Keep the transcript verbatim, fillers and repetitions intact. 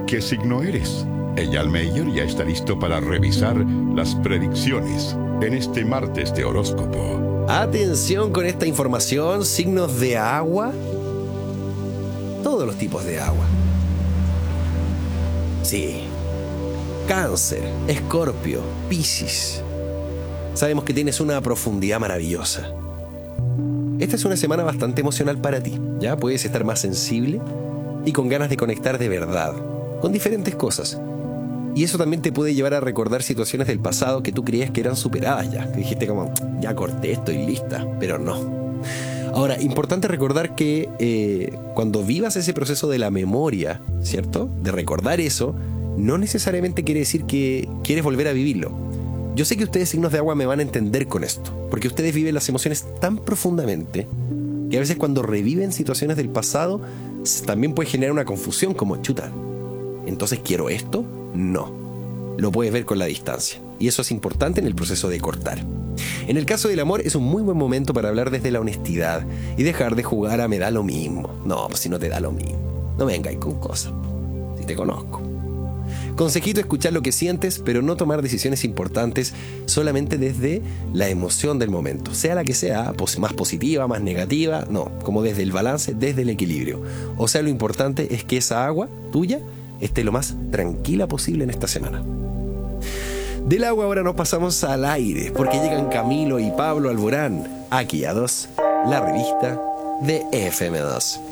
qué signo eres. Eyal Meyer ya está listo para revisar las predicciones en este martes de horóscopo. Atención con esta información, signos de agua. Todos los tipos de agua. Sí. Cáncer, Escorpio, Piscis. Sabemos que tienes una profundidad maravillosa. Esta es una semana bastante emocional para ti. Ya puedes estar más sensible y con ganas de conectar de verdad con diferentes cosas. Y eso también te puede llevar a recordar situaciones del pasado que tú creías que eran superadas ya. Que dijiste como, ya corté, estoy lista. Pero no. Ahora, importante recordar que eh, cuando vivas ese proceso de la memoria, ¿cierto? De recordar eso, no necesariamente quiere decir que quieres volver a vivirlo. Yo sé que ustedes, signos de agua, me van a entender con esto. Porque ustedes viven las emociones tan profundamente que a veces cuando reviven situaciones del pasado también puede generar una confusión como, chuta, ¿entonces quiero esto? No. Lo puedes ver con la distancia. Y eso es importante en el proceso de cortar. En el caso del amor es un muy buen momento para hablar desde la honestidad y dejar de jugar a me da lo mismo. No, pues si no te da lo mismo. No me vengáis con cosas. Si te conozco. Consejito, escuchar lo que sientes, pero no tomar decisiones importantes solamente desde la emoción del momento. Sea la que sea, más positiva, más negativa, no. Como desde el balance, desde el equilibrio. O sea, lo importante es que esa agua tuya esté lo más tranquila posible en esta semana. Del agua ahora nos pasamos al aire, porque llegan Camilo y Pablo Alborán, aquí a dos, la revista de F M dos.